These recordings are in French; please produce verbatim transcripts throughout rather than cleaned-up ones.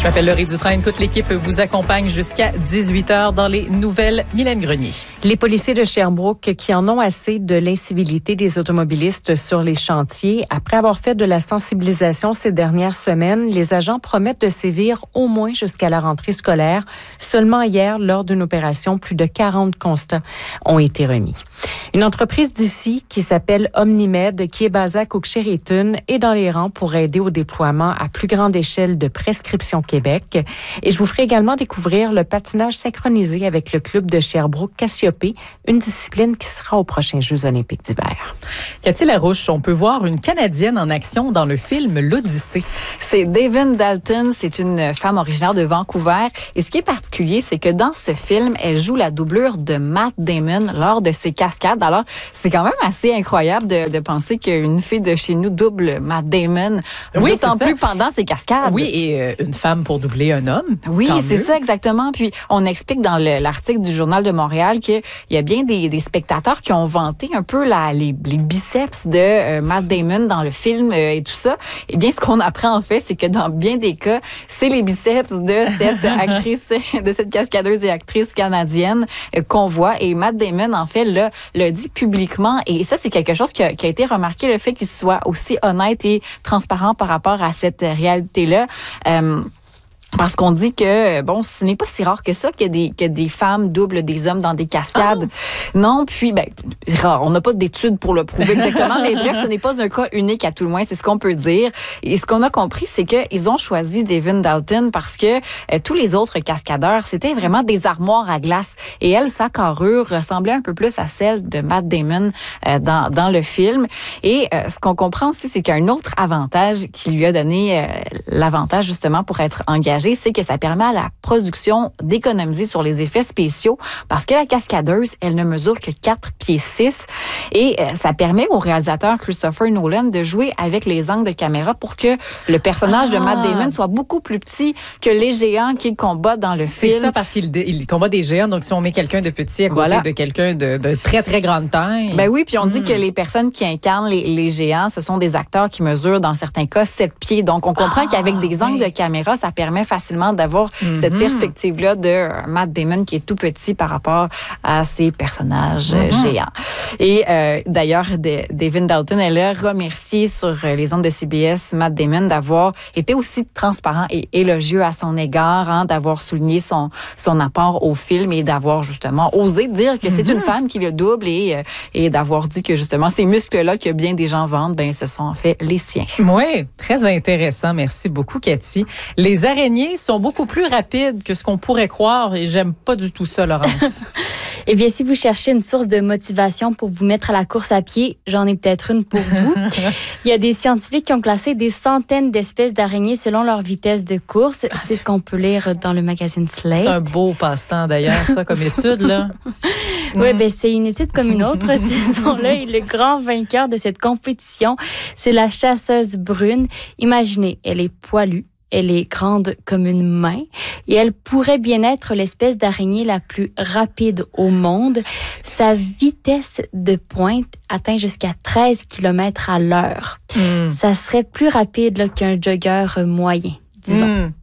Je m'appelle Laurie Dufresne. Toute l'équipe vous accompagne jusqu'à dix-huit heures dans les nouvelles. Mylène Grenier. Les policiers de Sherbrooke qui en ont assez de l'incivilité des automobilistes sur les chantiers. Après avoir fait de la sensibilisation ces dernières semaines, les agents promettent de sévir au moins jusqu'à la rentrée scolaire. Seulement hier, lors d'une opération, plus de quarante constats ont été remis. Une entreprise d'ici qui s'appelle Omnimed, qui est basée à Cook-Chériton, est dans les rangs pour aider au déploiement à plus grande échelle de Prescription Québec. Et je vous ferai également découvrir le patinage synchronisé avec le club de Sherbrooke Cassiopée, une discipline qui sera aux prochains Jeux olympiques d'hiver. Cathy Larouche, on peut voir une Canadienne en action dans le film L'Odyssée. C'est Devin Dalton, c'est une femme originaire de Vancouver. Et ce qui est particulier, c'est que dans ce film, elle joue la doublure de Matt Damon lors de ses cascades. Alors, c'est quand même assez incroyable de, de penser qu'une fille de chez nous double Matt Damon, oui, d'autant plus pendant ses cascades. Oui, et euh, une femme pour doubler un homme. Oui, c'est ça exactement. Puis on explique dans le, l'article du Journal de Montréal qu'il y a bien des, des spectateurs qui ont vanté un peu la, les, les biceps de euh, Matt Damon dans le film euh, et tout ça. Eh bien, ce qu'on apprend en fait, c'est que dans bien des cas, c'est les biceps de cette actrice, de cette cascadeuse et actrice canadienne euh, qu'on voit. Et Matt Damon, en fait, là, le dit publiquement. Et ça, c'est quelque chose qui a, qui a été remarqué, le fait qu'il soit aussi honnête et transparent par rapport à cette réalité-là. Euh, Parce qu'on dit que, bon, ce n'est pas si rare que ça, que des, que des femmes doublent des hommes dans des cascades. Oh. Non, puis, ben, rare. On n'a pas d'études pour le prouver exactement, mais bref, ce n'est pas un cas unique à tout le moins, c'est ce qu'on peut dire. Et ce qu'on a compris, c'est qu'ils ont choisi Devin Dalton parce que euh, tous les autres cascadeurs, c'était vraiment des armoires à glace. Et elle, sa carrure ressemblait un peu plus à celle de Matt Damon euh, dans, dans le film. Et euh, ce qu'on comprend aussi, c'est qu'il y a un autre avantage qui lui a donné euh, l'avantage, justement, pour être engagé, c'est que ça permet à la production d'économiser sur les effets spéciaux parce que la cascadeuse, elle ne mesure que quatre pieds six et euh, ça permet au réalisateur Christopher Nolan de jouer avec les angles de caméra pour que le personnage ah. de Matt Damon soit beaucoup plus petit que les géants qu'il combat dans le c'est film. C'est ça, parce qu'il il combat des géants, donc si on met quelqu'un de petit à côté voilà. de quelqu'un de, de très, très grande taille... Ben oui, puis on mm. dit que les personnes qui incarnent les, les géants, ce sont des acteurs qui mesurent, dans certains cas, sept pieds. Donc, on comprend ah, qu'avec des angles oui. de caméra, ça permet facilement d'avoir mm-hmm. cette perspective-là de Matt Damon qui est tout petit par rapport à ses personnages mm-hmm. géants. Et euh, d'ailleurs, de, Devin Dalton, elle a remercié sur les ondes de C B S Matt Damon d'avoir été aussi transparent et élogieux à son égard, hein, d'avoir souligné son, son apport au film et d'avoir justement osé dire que mm-hmm. c'est une femme qui le double et, et d'avoir dit que justement ces muscles-là que bien des gens vendent, ben ce sont en fait les siens. Oui, très intéressant. Merci beaucoup, Cathy. Les araignées sont beaucoup plus rapides que ce qu'on pourrait croire et j'aime pas du tout ça, Laurence. Eh bien, si vous cherchez une source de motivation pour vous mettre à la course à pied, j'en ai peut-être une pour vous. Il y a des scientifiques qui ont classé des centaines d'espèces d'araignées selon leur vitesse de course. C'est ce qu'on peut lire dans le magazine Slate. C'est un beau passe-temps d'ailleurs, ça, comme étude, là. Oui, ben c'est une étude comme une autre, disons-le. Et le grand vainqueur de cette compétition, c'est la chasseuse brune. Imaginez, elle est poilue. Elle est grande comme une main et elle pourrait bien être l'espèce d'araignée la plus rapide au monde. Sa vitesse de pointe atteint jusqu'à treize kilomètres à l'heure. Mm. Ça serait plus rapide là, qu'un jogger moyen, disons. Mm.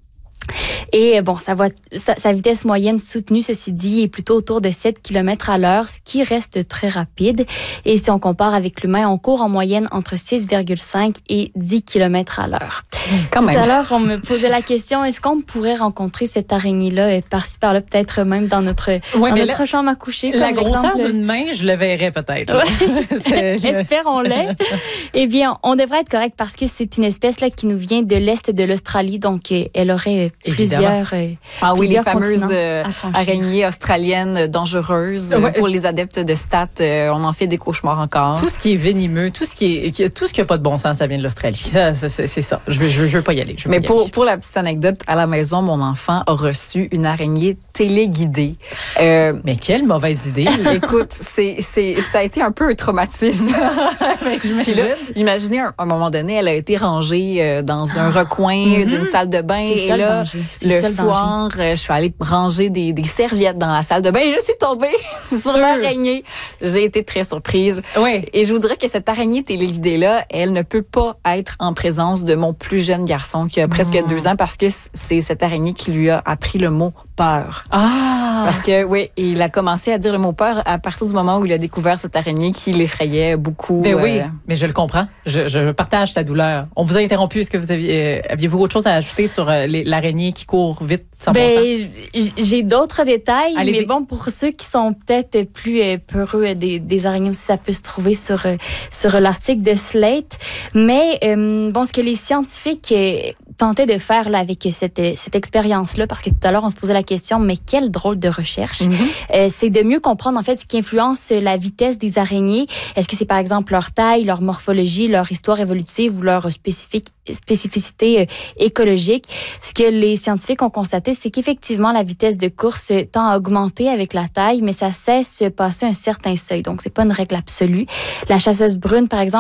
Et bon, sa, voit, sa, sa vitesse moyenne soutenue, ceci dit, est plutôt autour de sept kilomètres à l'heure, ce qui reste très rapide. Et si on compare avec l'humain, on court en moyenne entre six virgule cinq et dix kilomètres à l'heure. Quand Tout même. à l'heure, on me posait la question, est-ce qu'on pourrait rencontrer cette araignée-là par-ci, par-là, peut-être même dans notre, ouais, dans notre là, chambre à coucher? La grosseur d'une main, je le verrais peut-être. Ouais. Espérons-le. Eh bien, on devrait être correct parce que c'est une espèce là, qui nous vient de l'est de l'Australie, donc elle aurait plusieurs Euh, ah oui, les fameuses euh, araignées australiennes dangereuses ouais. pour les adeptes de stats. Euh, on en fait des cauchemars encore. Tout ce qui est venimeux, tout ce qui est, qui, tout ce qui a pas de bon sens, ça vient de l'Australie. Ça, c'est, c'est ça. Je veux, je veux, je veux pas y aller. Je veux Mais pas y pour aller. pour la petite anecdote, à la maison, mon enfant a reçu une araignée téléguidée. Euh, Mais quelle mauvaise idée. Écoute, c'est c'est ça a été un peu un traumatisme. Puis là, imaginez à un, un moment donné, elle a été rangée euh, dans un recoin mm-hmm. d'une salle de bain c'est et ça, là. Le Le seul soir, euh, je suis allée ranger des, des serviettes dans la salle de bain et je suis tombée sur Sûr. l'araignée. J'ai été très surprise. Oui. Et je vous dirais que cette araignée téléguidée-là, elle ne peut pas être en présence de mon plus jeune garçon qui a presque Mmh. deux ans parce que c'est cette araignée qui lui a appris le mot peur. Ah! Parce que, oui, il a commencé à dire le mot peur à partir du moment où il a découvert cette araignée qui l'effrayait beaucoup. Ben oui, euh, mais je le comprends. Je, je partage sa douleur. On vous a interrompu. Est-ce que vous aviez, euh, aviez-vous autre chose à ajouter sur euh, les- l'araignée qui court vite sans bon sens? Ben, j- j'ai d'autres détails, Allez-y. mais bon, pour ceux qui sont peut-être plus euh, peureux euh, des, des araignées aussi, ça peut se trouver sur, euh, sur l'article de Slate. Mais euh, bon, ce que les scientifiques euh, tentaient de faire là, avec cette, euh, cette expérience-là, parce que tout à l'heure, on se posait la question, mais quelle drôle de recherche, Mhm. euh, c'est de mieux comprendre en fait ce qui influence la vitesse des araignées. Est-ce que c'est par exemple leur taille, leur morphologie, leur histoire évolutive ou leur spécifique, spécificité euh, écologique? Ce que les scientifiques ont constaté, c'est qu'effectivement, la vitesse de course tend à augmenter avec la taille, mais ça cesse de passer un certain seuil. Donc, c'est pas une règle absolue. La chasseuse brune, par exemple,